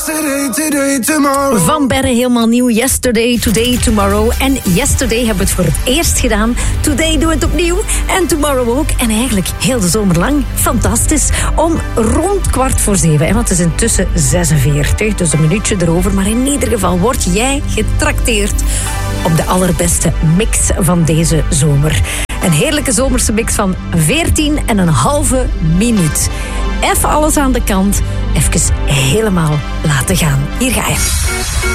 Today, tomorrow. Van Berre, helemaal nieuw. Yesterday, Today, Tomorrow. En Yesterday hebben we het voor het eerst gedaan. Today doen we het opnieuw. En Tomorrow ook. En eigenlijk heel de zomer lang. Fantastisch. Om rond 6:15. Want het is intussen 46. Dus een minuutje erover. Maar in ieder geval word jij getrakteerd op de allerbeste mix van deze zomer. Een heerlijke zomerse mix van 14,5 minuut. Even alles aan de kant. Even helemaal laten gaan. Hier ga je.